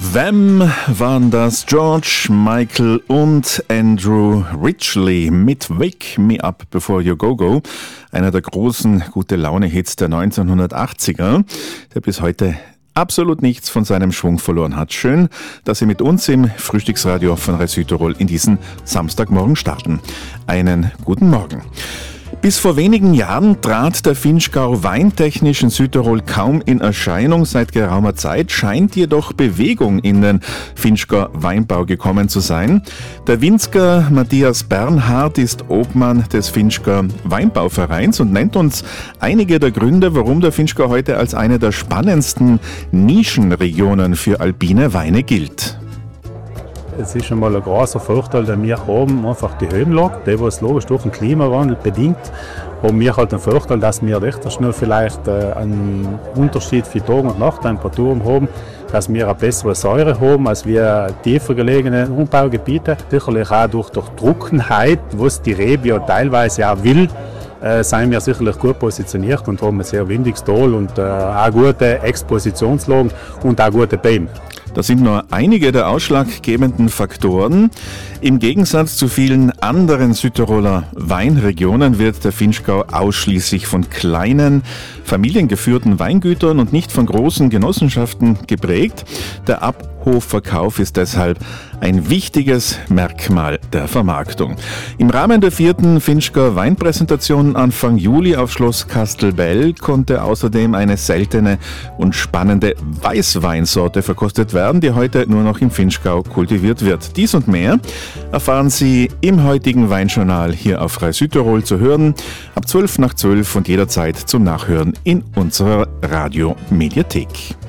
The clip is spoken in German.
Wham waren das, George Michael und Andrew Ridgeley mit Wake Me Up Before You Go Go, einer der großen Gute-Laune-Hits der 1980er, der bis heute absolut nichts von seinem Schwung verloren hat. Schön, dass Sie mit uns im Frühstücksradio von Radio Südtirol in diesen Samstagmorgen starten. Einen guten Morgen. Bis vor wenigen Jahren trat der Vinschgau weintechnisch in Südtirol kaum in Erscheinung. Seit geraumer Zeit scheint jedoch Bewegung in den Vinschgau Weinbau gekommen zu sein. Der Winzer Matthias Bernhard ist Obmann des Vinschgau Weinbauvereins und nennt uns einige der Gründe, warum der Vinschgau heute als eine der spannendsten Nischenregionen für alpine Weine gilt. Es ist schon mal ein großer Vorteil, dass wir haben einfach die Höhenlage, die was logisch durch den Klimawandel bedingt, haben wir halt den Vorteil, dass wir recht schnell vielleicht einen Unterschied für Tag- und Nachttemperaturen haben, dass wir eine bessere Säure haben als wir tiefer gelegene Umbaugebiete. Sicherlich auch durch die Trockenheit, was die Rebe ja teilweise auch will, sind wir sicherlich gut positioniert und haben ein sehr windiges Tal und auch gute Expositionslagen und auch gute Bäume. Das sind nur einige der ausschlaggebenden Faktoren. Im Gegensatz zu vielen anderen Südtiroler Weinregionen wird der Vinschgau ausschließlich von kleinen, familiengeführten Weingütern und nicht von großen Genossenschaften geprägt. Der Abhofverkauf ist deshalb ein wichtiges Merkmal der Vermarktung. Im Rahmen der 4. Vinschgau Weinpräsentation Anfang Juli auf Schloss Castelbell konnte außerdem eine seltene und spannende Weißweinsorte verkostet werden, die heute nur noch im Vinschgau kultiviert wird. Dies und mehr erfahren Sie im heutigen Weinjournal hier auf Radio Südtirol zu hören, ab 12 nach 12 und jederzeit zum Nachhören in unserer Radiomediathek.